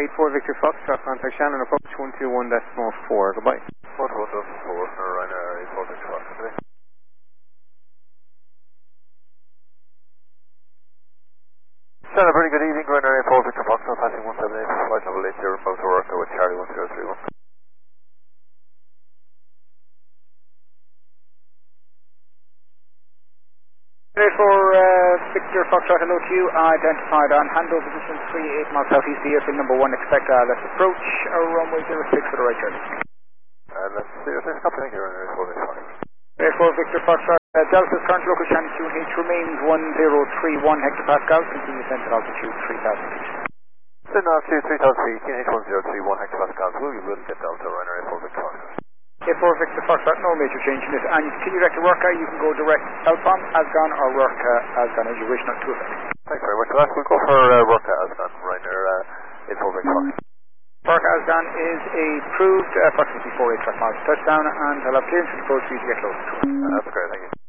84 Victor Foxtrot, contact Shannon approach 121.4, goodbye. 121.4, Ryanair 84 Victor Foxtrot, today. Shannon, very good evening, Ryanair 84 Victor Foxtrot, passing 178, flight level 80, about to work with Charlie 1031. 84 Victor Foxtrot, hello to you. Identified on handle position 38 miles southeast of airfield number 1. Expect let's approach runway 06 for the right turn. Let's see if there's something here in 84 Victor Foxtrot. 84 Victor Foxtrot, Delta's current local channel QNH remains 1031 hectopascals. Continue descent at altitude 3000 feet. Send altitude 3000 feet, QNH 1031 hectopascals. We will get Delta, Ryanair 84 Victor Foxtrot. 84 Victor Foxtrot, no major change in this. And you continue direct to Rurka, you can go direct Alpom, Asgan or Rurka, Asgan as you wish, not to affect. Thanks very much for that. We'll go for Rurka Asgan, Ryanair 84 Victor Foxtrot. Rurka Asgan is approved approximately 485 miles touchdown, and I'll have clearance to approach for you to get close to it. That's great, thank you.